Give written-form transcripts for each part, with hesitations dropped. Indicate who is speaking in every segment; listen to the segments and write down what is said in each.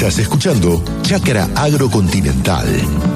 Speaker 1: Estás escuchando Chácara Agrocontinental.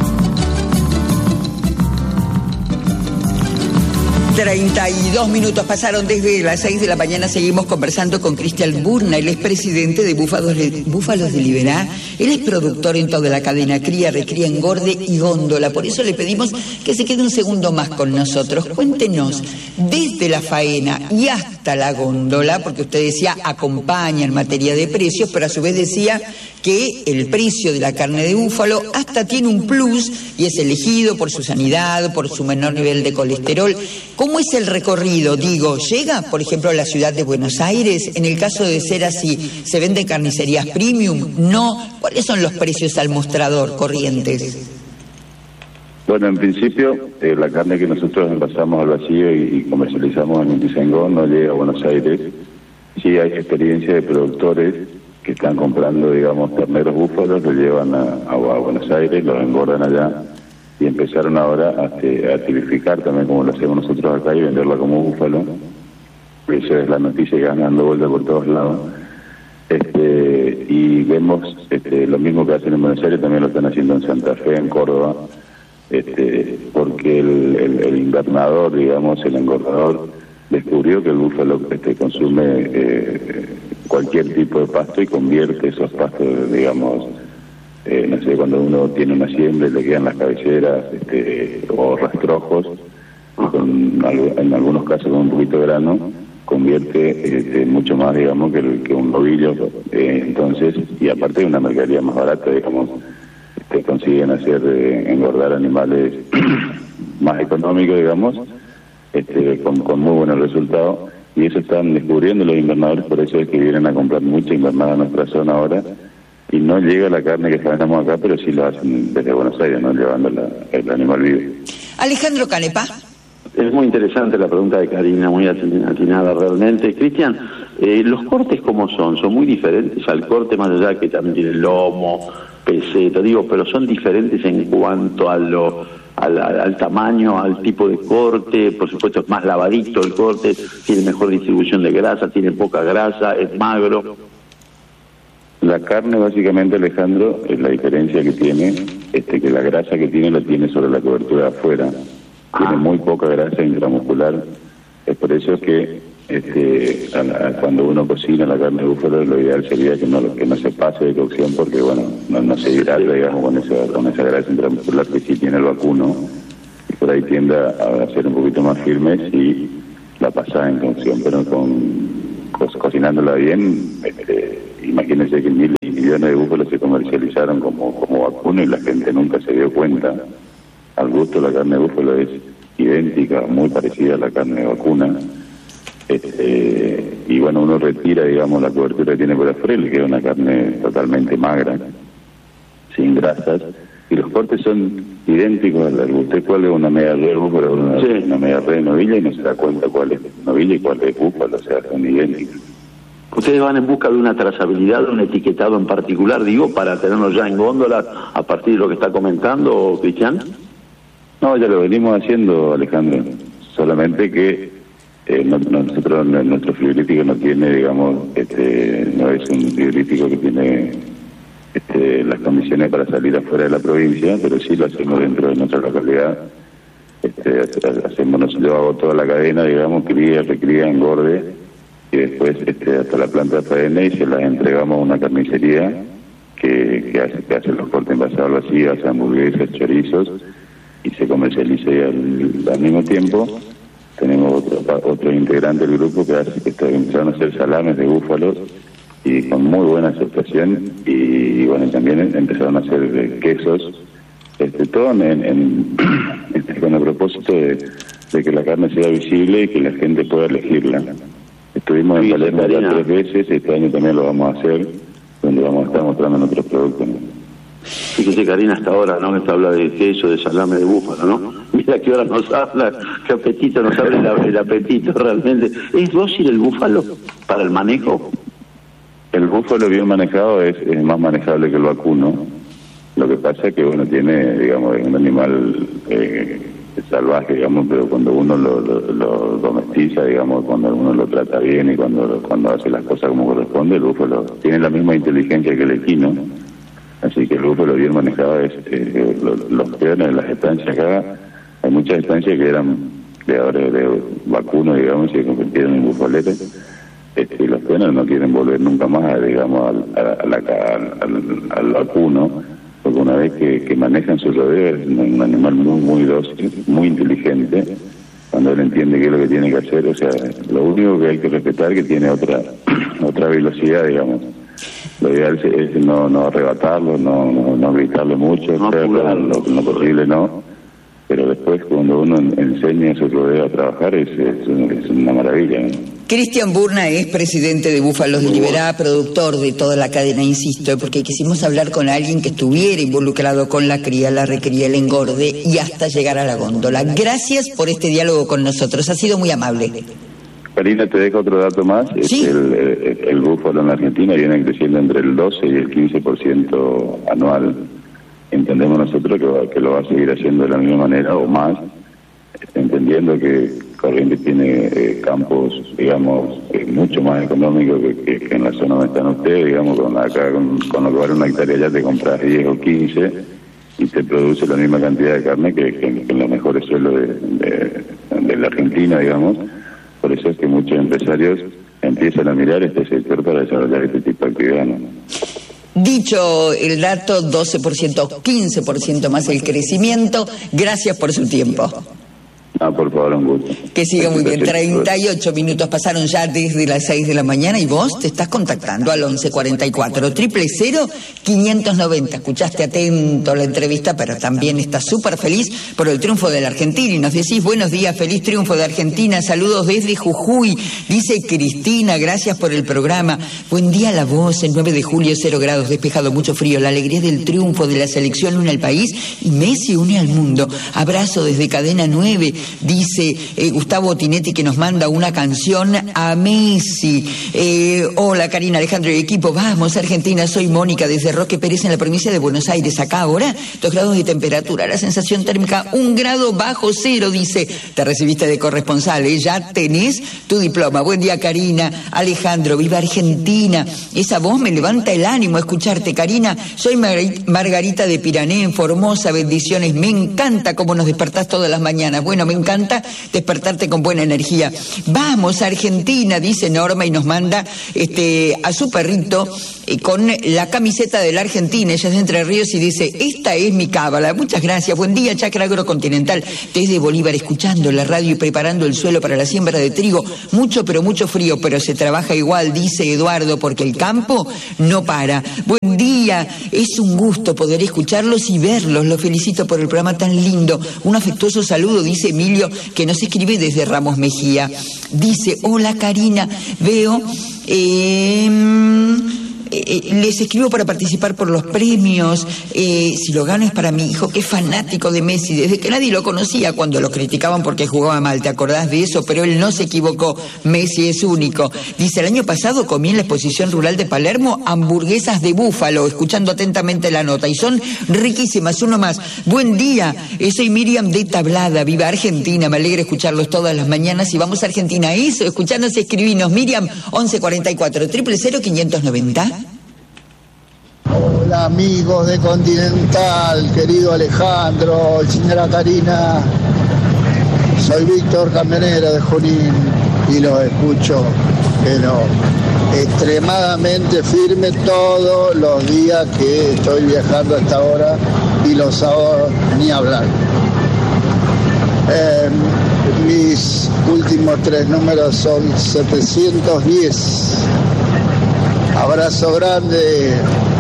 Speaker 2: 32 minutos pasaron desde las 6 de la mañana. Seguimos conversando con Cristian Burna. Él es presidente de Búfalos de Liberá. Él es productor en toda la cadena cría, recría, engorde y góndola. Por eso le pedimos que se quede un segundo más con nosotros. Cuéntenos, desde la faena y hasta la góndola, porque usted decía acompaña en materia de precios, pero a su vez decía que el precio de la carne de búfalo hasta tiene un plus y es elegido por su sanidad, por su menor nivel de colesterol. ¿Cómo es el recorrido? Digo, ¿llega, por ejemplo, a la ciudad de Buenos Aires? En el caso de ser así, ¿se venden carnicerías premium? No. ¿Cuáles son los precios al mostrador corrientes?
Speaker 3: Bueno, en principio, la carne que nosotros envasamos al vacío y comercializamos en Ituzaingó no llega a Buenos Aires. Sí hay experiencia de productores que están comprando, digamos, terneros búfalos, los llevan a Buenos Aires, los engordan allá y empezaron ahora a tipificar también como lo hacemos nosotros acá y venderla como búfalo. Esa es la noticia que van dando vuelta por todos lados. Y vemos lo mismo que hacen en Buenos Aires, también lo están haciendo en Santa Fe, en Córdoba, porque el invernador, digamos, el engordador, descubrió que el búfalo consume cualquier tipo de pasto y convierte esos pastos, digamos, no sé, cuando uno tiene una siembra y le quedan las cabeceras o rastrojos, en algunos casos con un poquito de grano, convierte mucho más, digamos, que un novillo. Entonces, y aparte de una mercadería más barata, digamos, consiguen hacer engordar animales más económicos, digamos, con muy buenos resultados, y eso están descubriendo los invernadores. Por eso es que vienen a comprar mucha invernada en nuestra zona ahora, y no llega la carne que faenamos acá, pero sí lo hacen desde Buenos Aires, ¿no? Llevando el animal vivo.
Speaker 2: Alejandro Canepa.
Speaker 4: Es muy interesante la pregunta de Karina, muy atinada realmente. Cristian, ¿los cortes cómo son? ¿Son muy diferentes al corte, más allá que también tiene lomo, peseta, pero son diferentes en cuanto a al tamaño, al tipo de corte? Por supuesto es más lavadito el corte, tiene mejor distribución de grasa, tiene poca grasa, es magro.
Speaker 3: La carne, básicamente, Alejandro, la diferencia que tiene, que la grasa que tiene la tiene sobre la cobertura de afuera. Tiene muy poca grasa intramuscular. Es por eso que cuando uno cocina la carne de búfalo, lo ideal sería que no se pase de cocción, porque bueno, no se hidrata, digamos, con esa grasa intramuscular que sí tiene el vacuno, y por ahí tiende a ser un poquito más firme si la pasa en cocción, pero cocinándola bien. Imagínense que miles y millones de búfalos se comercializaron como vacuno y la gente nunca se dio cuenta. Al gusto, la carne de búfalo es idéntica, muy parecida a la carne de vacuna. Y bueno, uno retira, digamos, la cobertura que tiene por afuera y le queda una carne totalmente magra, sin grasas, y los cortes son idénticos. Usted cuelga una media red de búfalo, una media red de novilla, y no se da cuenta cuál es novilla y cuál es búfalo, o sea, son idénticos.
Speaker 4: ¿Ustedes van en busca de una trazabilidad, de un etiquetado en particular, para tenerlo ya en góndola a partir de lo que está comentando, Cristian?
Speaker 3: No, ya lo venimos haciendo, Alejandro, solamente que nosotros, nuestro frigorífico no tiene, digamos, no es un frigorífico que tiene las condiciones para salir afuera de la provincia, pero sí lo hacemos dentro de nuestra localidad. Yo hago toda la cadena, digamos, cría, recría, engorde, y después hasta la planta de faena, y se las entregamos a una carnicería que hace los cortes envasados así, hace hamburguesas, chorizos, y se comercializa, y al mismo tiempo tenemos otro integrante del grupo que empezaron a hacer salames de búfalos, y con muy buena aceptación, y bueno, también empezaron a hacer quesos, todo con el propósito de que la carne sea visible y que la gente pueda elegirla. Estuvimos en Palermo ya 3 veces, este año también lo vamos a hacer, donde vamos a estar mostrando nuestros productos, ¿no?
Speaker 4: Fíjese, Karina, hasta ahora, ¿no? Está habla de queso, de salame de búfalo, ¿no? Mira qué hora nos habla, qué apetito nos abre el apetito realmente. ¿Es dócil el búfalo para el manejo?
Speaker 3: El búfalo bien manejado es más manejable que el vacuno. Lo que pasa es que uno tiene, digamos, un animal salvaje, digamos, pero cuando uno lo domestica, digamos, cuando uno lo trata bien y cuando hace las cosas como corresponde, el búfalo tiene la misma inteligencia que el equino, Así que el búfalo bien manejado es los peones de las estancias acá. Hay muchas estancias que eran de vacuno, digamos, y se convirtieron en bufaletes. Los peones no quieren volver nunca más, digamos, al vacuno, porque una vez que manejan su rodeo es un animal muy dócil, muy inteligente, cuando él entiende qué es lo que tiene que hacer. O sea, lo único que hay que respetar es que tiene otra velocidad, digamos. Lo ideal es no arrebatarlo, no gritarle mucho, lo posible no, pero después cuando uno enseña a su rodeo a trabajar es una maravilla, ¿no?
Speaker 2: Cristian Burna es presidente de Búfalos de Liberá, productor de toda la cadena, insisto, porque quisimos hablar con alguien que estuviera involucrado con la cría, la recría, el engorde y hasta llegar a la góndola. Gracias por este diálogo con nosotros, ha sido muy amable.
Speaker 3: Karina, te dejo otro dato más.
Speaker 2: ¿Sí?
Speaker 3: El búfalo en la Argentina viene creciendo entre el 12 y el 15% anual. Entendemos nosotros que lo va a seguir haciendo de la misma manera o más, entendiendo que Corrientes tiene campos, digamos, mucho más económicos que en la zona donde están ustedes, digamos, con lo que vale una hectárea ya te compras 10 o 15 y te produce la misma cantidad de carne que en los mejores suelos de la Argentina, digamos. Por eso es que muchos empresarios empiezan a mirar este sector para desarrollar este tipo de actividad, ¿no?
Speaker 2: Dicho el dato, 12%, 15% más el crecimiento. Gracias por su tiempo.
Speaker 3: Por favor, un gusto.
Speaker 2: Que siga muy bien. 38 minutos pasaron ya desde las 6 de la mañana y vos te estás contactando al 1144 000 590. Escuchaste atento la entrevista, pero también estás súper feliz por el triunfo de la Argentina y nos decís buenos días, feliz triunfo de Argentina, saludos desde Jujuy. Dice Cristina, gracias por el programa. Buen día La Voz, el 9 de julio, 0 grados, despejado, mucho frío. La alegría del triunfo de la selección une al país y Messi une al mundo. Abrazo desde Cadena 9. Dice Gustavo Tinetti que nos manda una canción a Messi. Hola Karina, Alejandro y equipo, vamos Argentina, soy Mónica desde Roque Pérez en la provincia de Buenos Aires. Acá ahora 2 grados de temperatura, la sensación térmica 1 grado bajo cero. Dice, te recibiste de corresponsal, ya tenés tu diploma. Buen día Karina, Alejandro, viva Argentina. Esa voz me levanta el ánimo escucharte Karina. Soy Margarita de Pirané en Formosa, bendiciones, me encanta cómo nos despertás todas las mañanas. Bueno, me encanta despertarte con buena energía. Vamos Argentina, dice Norma y nos manda a su perrito con la camiseta de la Argentina. Ella es de Entre Ríos y dice, esta es mi cábala. Muchas gracias. Buen día, Chacra Agrocontinental. Desde Bolívar, escuchando la radio y preparando el suelo para la siembra de trigo. Mucho, pero mucho frío, pero se trabaja igual, dice Eduardo, porque el campo no para. Buen día. Es un gusto poder escucharlos y verlos. Los felicito por el programa tan lindo. Un afectuoso saludo, dice Emilio, que nos escribe desde Ramos Mejía. Dice, hola Karina, veo... les escribo para participar por los premios. Si lo gano es para mi hijo, que es fanático de Messi, desde que nadie lo conocía, cuando lo criticaban porque jugaba mal. ¿Te acordás de eso? Pero él no se equivocó. Messi es único. Dice, el año pasado comí en la exposición rural de Palermo hamburguesas de búfalo, escuchando atentamente la nota, y son riquísimas. Uno más. Buen día, soy Miriam de Tablada, viva Argentina, me alegra escucharlos todas las mañanas y vamos a Argentina. Eso, escuchanos y escribinos. Miriam, 1144 000 590.
Speaker 5: Hola amigos de Continental, querido Alejandro, señora Karina, soy Víctor Camionero de Junín y los escucho, pero extremadamente firme todos los días que estoy viajando hasta ahora y los sábados ni hablar. Mis últimos 3 números son 710. Abrazo grande.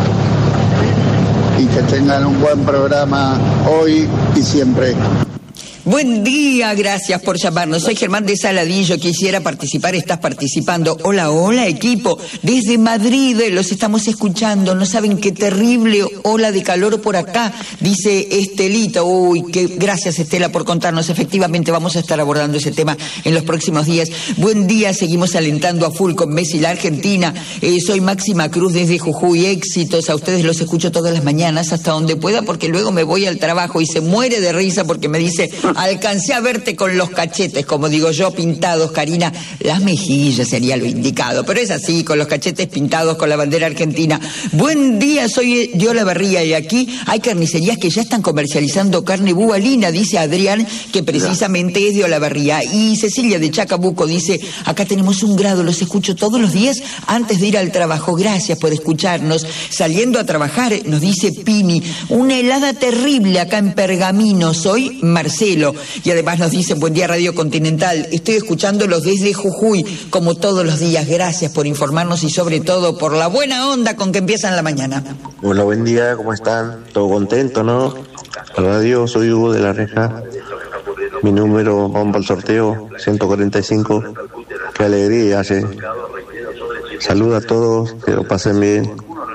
Speaker 5: Y que tengan un buen programa hoy y siempre.
Speaker 2: Buen día, gracias por llamarnos. Soy Germán de Saladillo, quisiera participar, estás participando. Hola, hola equipo, desde Madrid los estamos escuchando, no saben qué terrible ola de calor por acá, dice Estelita. Uy, gracias Estela por contarnos, efectivamente vamos a estar abordando ese tema en los próximos días. Buen día, seguimos alentando a full con Messi la Argentina. Soy Máxima Cruz desde Jujuy, éxitos, a ustedes los escucho todas las mañanas hasta donde pueda porque luego me voy al trabajo y se muere de risa porque me dice... Alcancé a verte con los cachetes, como digo yo, pintados, Karina. Las mejillas sería lo indicado, pero es así, con los cachetes pintados con la bandera argentina. Buen día, soy de Olavarría y aquí hay carnicerías que ya están comercializando carne bubalina, dice Adrián, que precisamente es de Olavarría. Y Cecilia de Chacabuco dice, acá tenemos 1 grado, los escucho todos los días antes de ir al trabajo. Gracias por escucharnos. Saliendo a trabajar, nos dice Pini, una helada terrible acá en Pergamino. Soy Marcelo. Y además nos dice, buen día Radio Continental, estoy escuchándolos desde Jujuy, como todos los días. Gracias por informarnos y sobre todo por la buena onda con que empiezan la mañana.
Speaker 6: Hola, buen día, ¿cómo están? ¿Todo contento, no? Radio, soy Hugo de La Reja. Mi número, vamos para el sorteo, 145. Qué alegría, sí. Saluda a todos, que lo pasen bien.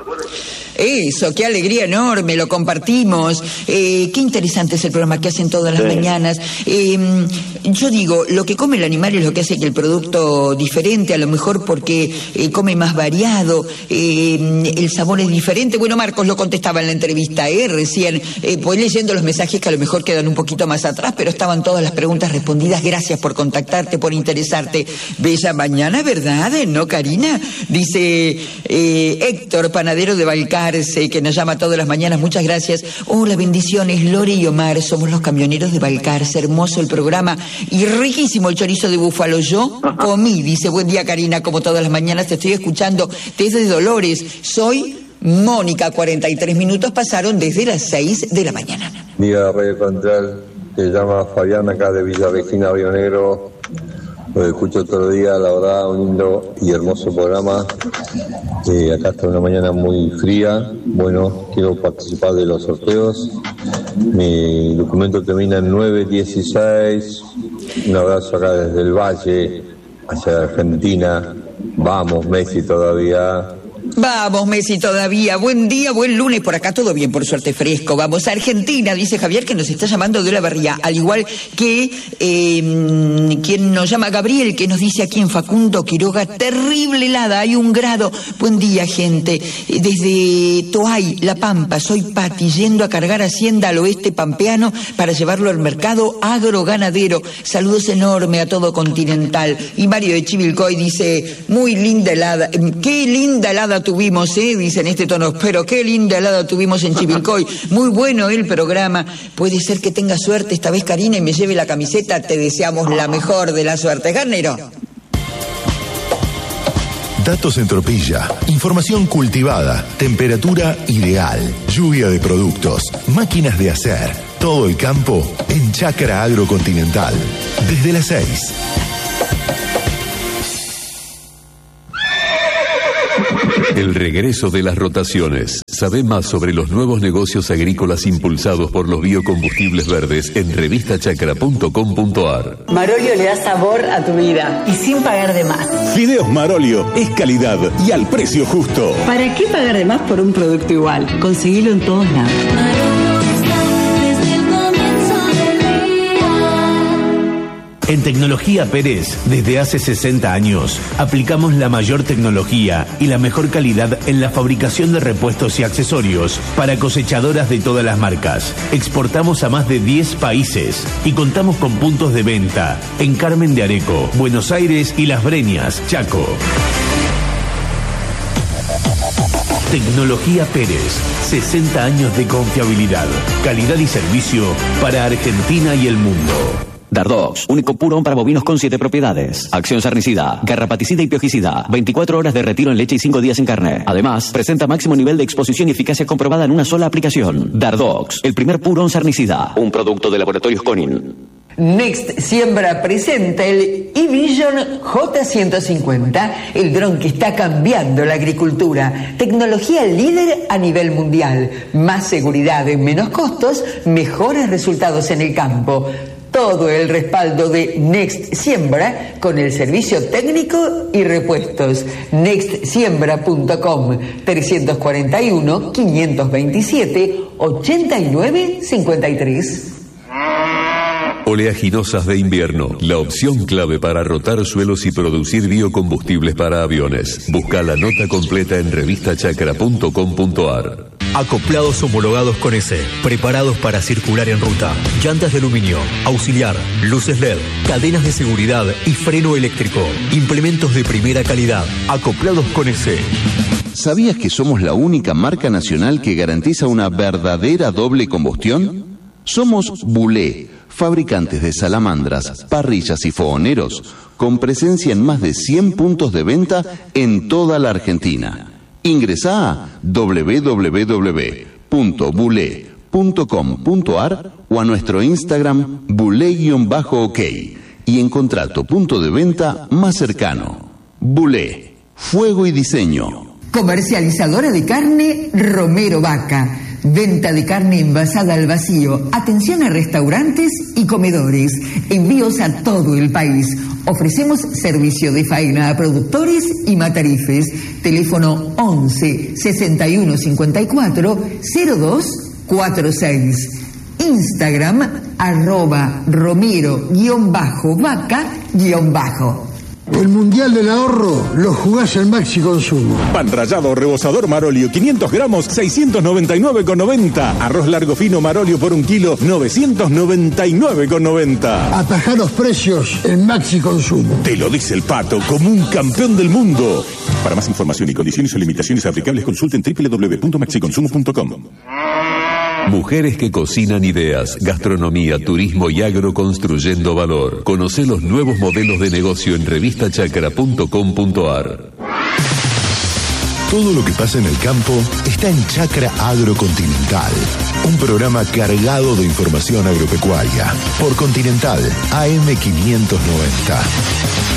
Speaker 2: Eso, qué alegría enorme, lo compartimos. Qué interesante es el programa que hacen todas las mañanas. Yo digo, lo que come el animal es lo que hace que el producto diferente, a lo mejor porque come más variado, el sabor es diferente. Bueno, Marcos lo contestaba en la entrevista recién, voy leyendo los mensajes que a lo mejor quedan un poquito más atrás, pero estaban todas las preguntas respondidas. Gracias por contactarte, por interesarte. Bella mañana, ¿verdad? ¿No, Karina? Dice Héctor, panadero de Balcar, que nos llama todas las mañanas, muchas gracias. Hola, bendiciones, Lore y Omar, somos los camioneros de Balcarce, hermoso el programa y riquísimo el chorizo de búfalo. Yo comí, dice, buen día Karina, como todas las mañanas te estoy escuchando desde Dolores. Soy Mónica, 43 minutos pasaron desde las 6 de la mañana.
Speaker 7: Día Radio Central, te llama Fabián acá de Villa Regina, Río Negro. Lo escucho todo el día, la verdad, un lindo y hermoso programa. Acá está una mañana muy fría. Bueno, quiero participar de los sorteos. Mi documento termina en 916. Un abrazo acá desde el Valle, hacia Argentina. Vamos, Messi todavía.
Speaker 2: Vamos, Messi, todavía. Buen día, buen lunes. Por acá todo bien, por suerte fresco. Vamos a Argentina, dice Javier, que nos está llamando de Olavarría. Al igual que quien nos llama Gabriel, que nos dice aquí en Facundo Quiroga, terrible helada, hay 1 grado. Buen día, gente. Desde Toay, La Pampa, soy Pati, yendo a cargar hacienda al oeste pampeano para llevarlo al mercado agroganadero. Saludos enormes a todo Continental. Y Mario de Chivilcoy dice, muy linda helada. Qué linda helada tuvimos, dice en este tono, pero qué linda helada tuvimos en Chivilcoy. Muy bueno el programa. Puede ser que tenga suerte esta vez, Karina, y me lleve la camiseta. Te deseamos la mejor de la suerte, Garnero.
Speaker 1: Datos en Tropilla, información cultivada, temperatura ideal, lluvia de productos, máquinas de hacer, todo el campo en Chácara Agrocontinental. Desde las 6.
Speaker 8: El regreso de las rotaciones. Sabe más sobre los nuevos negocios agrícolas impulsados por los biocombustibles verdes en revistachacra.com.ar.
Speaker 9: Marolio le da sabor a tu vida y sin pagar de más.
Speaker 10: Fideos Marolio es calidad y al precio justo.
Speaker 9: ¿Para qué pagar de más por un producto igual? Conseguilo en todos lados.
Speaker 11: En Tecnología Pérez, desde hace 60 años, aplicamos la mayor tecnología y la mejor calidad en la fabricación de repuestos y accesorios para cosechadoras de todas las marcas. Exportamos a más de 10 países y contamos con puntos de venta en Carmen de Areco, Buenos Aires y Las Breñas, Chaco. Tecnología Pérez, 60 años de confiabilidad, calidad y servicio para Argentina y el mundo.
Speaker 12: Dardox, único purón para bovinos con 7 propiedades. Acción sarnicida, garrapaticida y piojicida. 24 horas de retiro en leche y 5 días en carne. Además, presenta máximo nivel de exposición y eficacia comprobada en una sola aplicación. Dardox, el primer purón sarnicida. Un producto de Laboratorios Conin.
Speaker 2: Next Siembra presenta el eVision J150, el dron que está cambiando la agricultura. Tecnología líder a nivel mundial. Más seguridad, menos costos, mejores resultados en el campo. Todo el respaldo de Next Siembra con el servicio técnico y repuestos. Nextsiembra.com 341-527-8953.
Speaker 8: Oleaginosas de invierno, la opción clave para rotar suelos y producir biocombustibles para aviones. Busca la nota completa en revistachacra.com.ar.
Speaker 13: Acoplados homologados con S, preparados para circular en ruta. Llantas de aluminio, auxiliar, luces LED, cadenas de seguridad y freno eléctrico. Implementos de primera calidad. Acoplados con S.
Speaker 14: ¿Sabías que somos la única marca nacional que garantiza una verdadera doble combustión? Somos Bulé, fabricantes de salamandras, parrillas y fogoneros, con presencia en más de 100 puntos de venta en toda la Argentina. Ingresá a www.bulé.com.ar o a nuestro Instagram bulé_ok y encontrá tu punto de venta más cercano. Bulé, fuego y diseño.
Speaker 2: Comercializadora de carne Romero Vaca. Venta de carne envasada al vacío. Atención a restaurantes y comedores. Envíos a todo el país. Ofrecemos servicio de faena a productores y matarifes. Teléfono 11 61 54 02 46. Instagram @romero_vaca_.
Speaker 5: El Mundial del Ahorro lo jugás en Maxi Consumo.
Speaker 10: Pan rallado rebozador Marolio, 500 gramos, 699,90. Arroz largo fino Marolio por 1 kilo, 999,90.
Speaker 5: Atajá los precios en Maxi Consumo.
Speaker 10: Te lo dice el Pato, como un campeón del mundo. Para más información y condiciones o limitaciones aplicables, consulten www.maxiconsumo.com.
Speaker 8: Mujeres que cocinan ideas, gastronomía, turismo y agro construyendo valor. Conoce los nuevos modelos de negocio en revistachacra.com.ar.
Speaker 1: Todo lo que pasa en el campo está en Chacra Agrocontinental, un programa cargado de información agropecuaria por Continental AM 590.